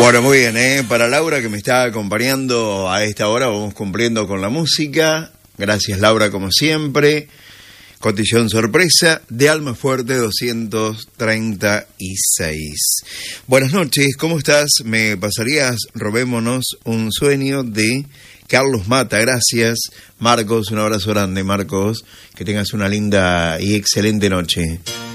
Bueno, muy bien, para Laura que me está acompañando a esta hora, vamos cumpliendo con la música. Gracias, Laura, como siempre. Cotillón sorpresa de Almafuerte 236. Buenas noches, ¿cómo estás? ¿Me pasarías, robémonos, un sueño de Carlos Mata? Gracias, Marcos, un abrazo grande, Marcos. Que tengas una linda y excelente noche.